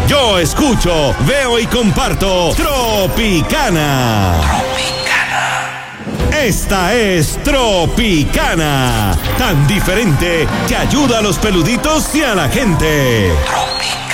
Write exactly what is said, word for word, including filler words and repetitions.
Yo escucho, veo y comparto Tropicana. Esta es Tropicana, tan diferente que ayuda a los peluditos y a la gente. Tropicana.